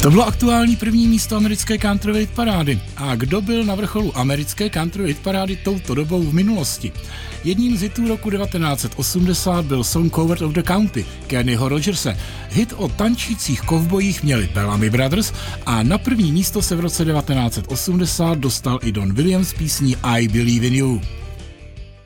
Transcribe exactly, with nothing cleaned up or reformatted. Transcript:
To bylo aktuální první místo americké country hitparády. A kdo byl na vrcholu americké country hitparády touto dobou v minulosti? Jedním z hitů roku devatenáct set osmdesát byl song Coward of the County Kennyho Rogerse. Hit o tančících kovbojích měli Bellamy Brothers a na první místo se v roce devatenáct set osmdesát dostal i Don Williams s písní I Believe in You.